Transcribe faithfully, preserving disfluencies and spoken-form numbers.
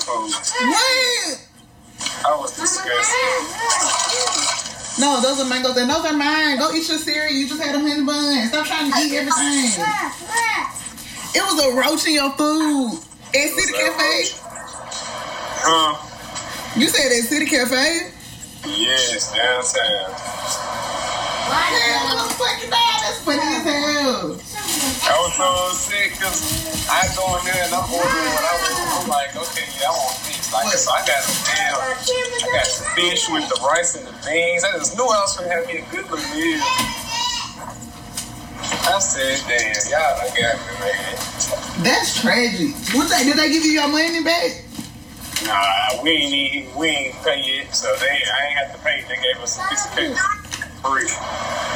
food. What? I was disgusted. No, those are mangoes and those are mine. Go eat your cereal. You just had a honey bun. Stop trying to eat everything. It was a roach in your food. At City Cafe? Huh? You said at City Cafe? Yes, downtown. Hell, I'm fucking mad. That's funny as hell. I was so sick because I go in there and I'm ordering what I want. I'm like, okay, yeah, I want this. Like, so I got some damn, I got some fish with the rice and the beans. I just knew I was going to have me a good little meal. I said, damn, y'all done got me, man. That's tragic. What they, did they give you your money back? Nah, we ain't even, we ain't pay yet, so they I ain't have to pay. They gave us a piece of cake free.